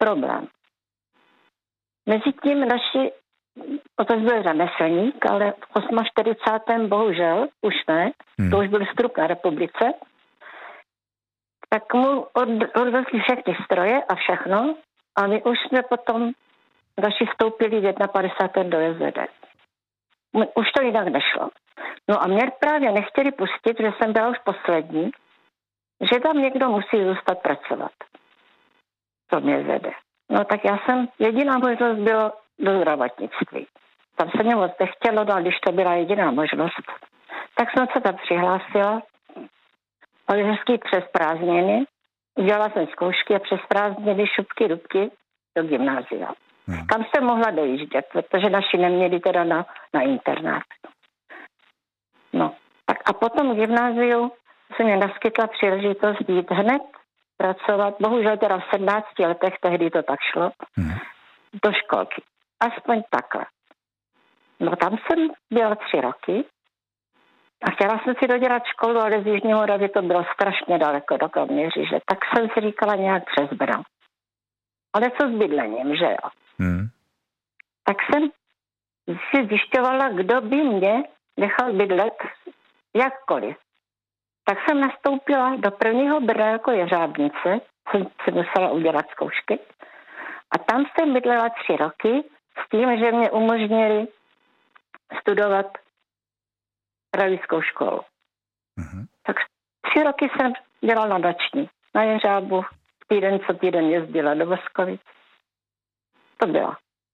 problém. Mezitím naši otec byl řemeslník, ale v 48. bohužel už ne, to už byl vstup na republice, tak mu odvezli všechny stroje a všechno a my už jsme potom naši vstoupili v 51. do JZD. Už to jinak nešlo. No a mě právě nechtěli pustit, že jsem byla už poslední, že tam někdo musí zůstat pracovat. To mě zede. No tak já jsem, jediná možnost bylo do zdravotnictví. Tam se mě moc nechtělo, no, když to byla jediná možnost. Tak jsem se tam přihlásila, ale hezky přes prázdniny. Udělala jsem zkoušky a přes prázdniny šupky, dubky do gymnázia. Tam jsem mohla dojíždět, protože naši neměli teda na internát. No, tak a potom v gymnáziu se mě naskytla příležitost jít hned pracovat, bohužel teda v 17 letech, tehdy to tak šlo, do školky. Aspoň takhle. No tam jsem byla 3 roky a chtěla jsem si dodělat školu, ale z Jižní Moravy to bylo strašně daleko do Kroměříže. Tak jsem si říkala nějak přes Brno. Ale co s bydlením, že jo? Tak jsem si zjišťovala, kdo by mě nechal bydlet jakkoliv. Tak jsem nastoupila do prvního Brna jako jeřábnice, jsem si musela udělat zkoušky. A tam jsem bydlela 3 roky s tím, že mě umožnili studovat pedagogickou školu. Tak 3 roky jsem dělala noční na jeřábu, týden co týden jezdila do Voskovic. To bylo.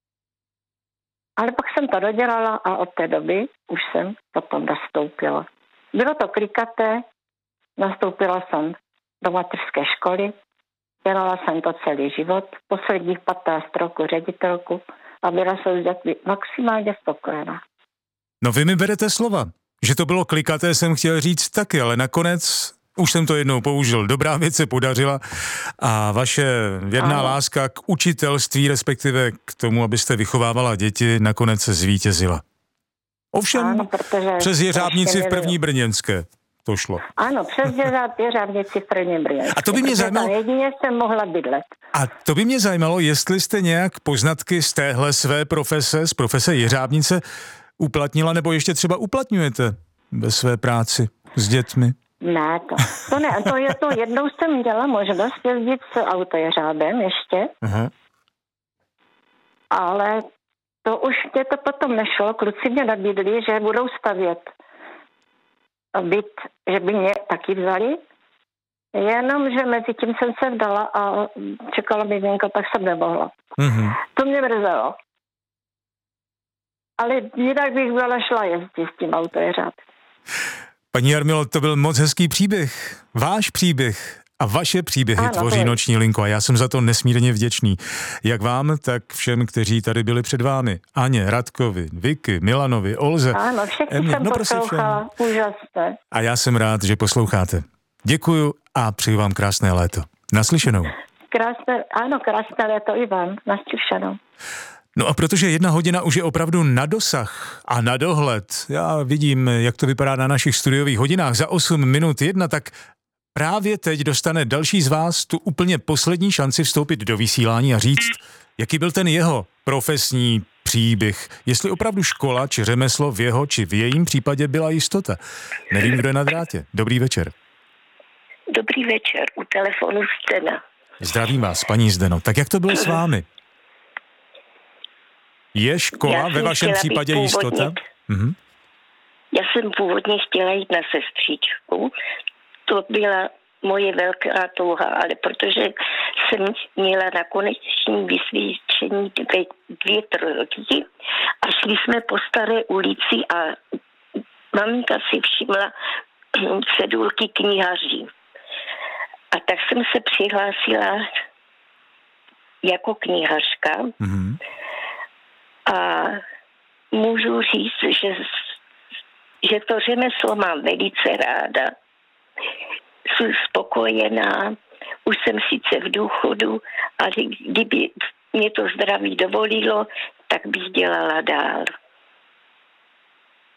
Ale pak jsem to dodělala a od té doby už jsem potom nastoupila. Bylo to klikaté, nastoupila jsem do mateřské školy, dělala jsem to celý život, posledních 15 roků ředitelku a byla jsem s dětmi maximálně spokojená. No vy mi berete slova, že to bylo klikaté, jsem chtěl říct taky, ale nakonec už jsem to jednou použil. Dobrá věc se podařila a vaše věrná láska k učitelství, respektive k tomu, abyste vychovávala děti, nakonec se zvítězila. Ovšem, přes jeřábnici v první brněnské to šlo. Ano, přes jeřábnici v první brněnské. A to by mě zajímalo. Jedině jsem mohla bydlet. A to by mě zajímalo, jestli jste nějak poznatky z téhle své profese, z profese jeřábnice, uplatnila, nebo ještě třeba uplatňujete ve své práci s dětmi? Ne, to ne. To jednou jsem měla možnost jezdit s autojeřábem ještě. Aha. Ale to už mě to potom nešlo. Kluci mě nabídli, že budou stavět byt, že by mě taky vzali. Jenomže mezi tím jsem se vdala a čekala miminko, tak jsem nemohla. To mě mrzelo. Ale jinak bych byla šla jezdit s tím autojeřábem. Paní Jarmilo, to byl moc hezký příběh. Váš příběh a vaše příběhy tvoří Noční linku a já jsem za to nesmírně vděčný. Jak vám, tak všem, kteří tady byli před vámi. Aně, Radkovi, Vicky, Milanovi, Olze. Ano, všechny jsem poslouchala, úžasné. A já jsem rád, že posloucháte. Děkuju a přeju vám krásné léto. Naslyšenou. Krásné léto i vám. Naslyšenou. No a protože 1 hodina už je opravdu na dosah a na dohled, já vidím, jak to vypadá na našich studiových hodinách, za 8 minut 1, tak právě teď dostane další z vás tu úplně poslední šanci vstoupit do vysílání a říct, jaký byl ten jeho profesní příběh, jestli opravdu škola či řemeslo v jeho či v jejím případě byla jistota. Nevím, kdo je na drátě. Dobrý večer. Dobrý večer, u telefonu Zdena. Zdravím vás, paní Zdeno. Tak jak to bylo s vámi? Je škola ve vašem případě jistota? Já jsem původně chtěla jít na sestřičku. To byla moje velká touha, ale protože jsem měla na koneční vysvědčení 2 trojky a šli jsme po staré ulici a maminka si všimla cedulky knihaří. A tak jsem se přihlásila jako knihařka. A můžu říct, že to řemeslo mám velice ráda. Jsem spokojená, už jsem sice v důchodu, ale kdyby mě to zdraví dovolilo, tak bych dělala dál.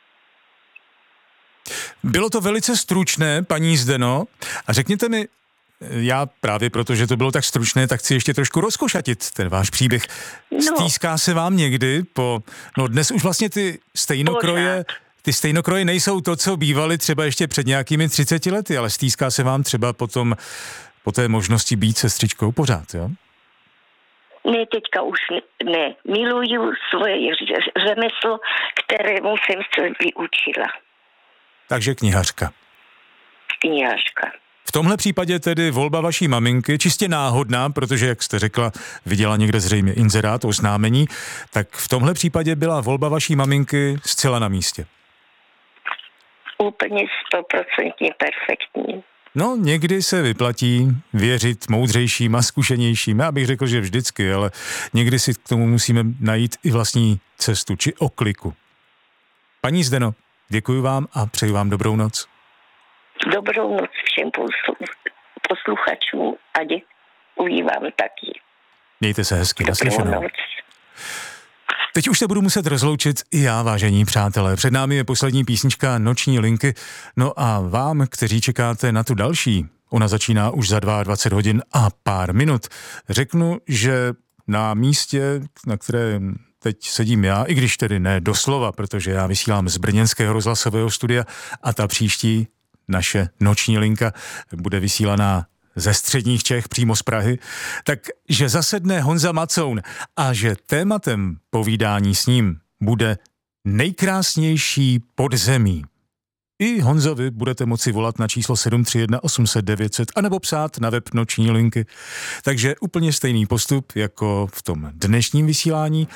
Bylo to velice stručné, paní Zdeno, a řekněte mi, Já právě proto, že to bylo tak stručné, tak chci ještě trošku rozkošatit ten váš příběh. Stýská se vám někdy dnes už vlastně ty stejnokroje nejsou to, co bývaly třeba ještě před nějakými 30 lety, ale stýská se vám třeba potom po té možnosti být sestřičkou pořád, jo? Ne, teďka už ne. Miluju svoje řemeslo, kterému jsem se vyučila. Takže knihařka. Knihařka. V tomhle případě tedy volba vaší maminky, čistě náhodná, protože, jak jste řekla, viděla někde zřejmě inzerát, oznámení, tak v tomhle případě byla volba vaší maminky zcela na místě. Úplně 100% perfektní. No, někdy se vyplatí věřit moudřejším a zkušenějším. Já bych řekl, že vždycky, ale někdy si k tomu musíme najít i vlastní cestu, či okliku. Paní Zdeno, děkuji vám a přeji vám dobrou noc. Dobrou noc všem posluchačům a děkuji vám taky. Mějte se hezky, naslyšenou. Teď už se budu muset rozloučit i já, vážení přátelé. Před námi je poslední písnička Noční linky. No a vám, kteří čekáte na tu další, ona začíná už za 22 hodin a pár minut, řeknu, že na místě, na které teď sedím já, i když tedy ne doslova, protože já vysílám z brněnského rozhlasového studia a ta příští naše noční linka bude vysílaná ze středních Čech, přímo z Prahy, takže zasedne Honza Macoun a že tématem povídání s ním bude nejkrásnější podzemí. I Honzovi budete moci volat na číslo 731 800 900 anebo psát na web Noční linky. Takže úplně stejný postup jako v tom dnešním vysílání,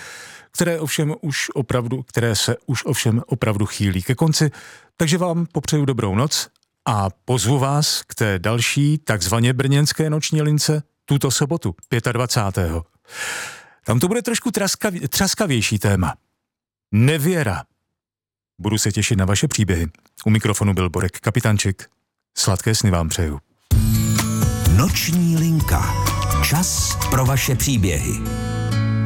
které se už ovšem opravdu chýlí ke konci. Takže vám popřeju dobrou noc a pozvu vás k té další takzvaně brněnské noční lince tuto sobotu, 25. Tam to bude trošku traskavější téma. Nevěra. Budu se těšit na vaše příběhy. U mikrofonu byl Borek Kapitančik. Sladké sny vám přeju. Noční linka. Čas pro vaše příběhy.